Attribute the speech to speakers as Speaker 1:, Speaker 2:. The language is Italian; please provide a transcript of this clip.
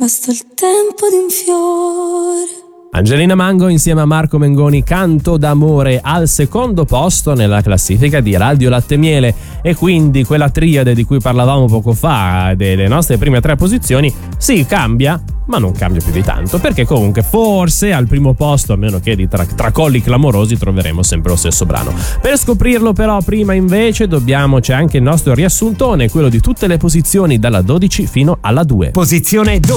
Speaker 1: basta il tempo di un fiore.
Speaker 2: Angelina Mango insieme a Marco Mengoni, Canto d'amore, al secondo posto nella classifica di Radio Latte Miele, e quindi quella triade di cui parlavamo poco fa delle nostre prime 3 posizioni sì, cambia, ma non cambia più di tanto, perché comunque forse al primo posto, a meno che di tracolli clamorosi, troveremo sempre lo stesso brano. Per scoprirlo però prima invece c'è anche il nostro riassuntone, quello di tutte le posizioni dalla 12 fino alla 2.
Speaker 3: Posizione 12.